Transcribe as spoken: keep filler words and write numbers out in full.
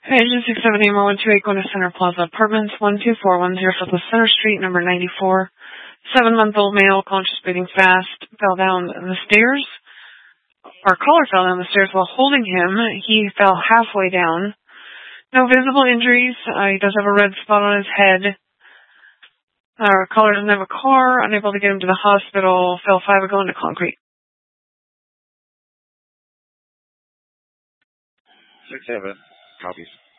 Agent six seven eight one two eight Gwinnett Center Plaza Apartments, one two four one zero Southwest Center Street, number ninety-four. Seven-month-old male, conscious, breathing fast, fell down the stairs. Our caller fell down the stairs while holding him. He fell halfway down. No visible injuries. Uh, he does have a red spot on his head. Our caller doesn't have a car. Unable to get him to the hospital. Fell five ago into concrete. Six seven. Copies.